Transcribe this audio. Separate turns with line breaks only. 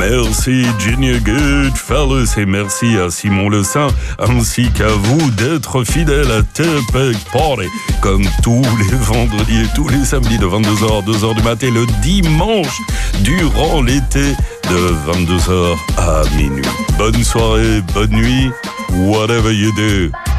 Merci Junior Goodfellas et merci à Simon Le Saint ainsi qu'à vous d'être fidèles à Tepec Party comme tous les vendredis et tous les samedis de 22h à 2h du matin, le dimanche durant l'été de 22h à minuit. Bonne soirée, bonne nuit, whatever you do.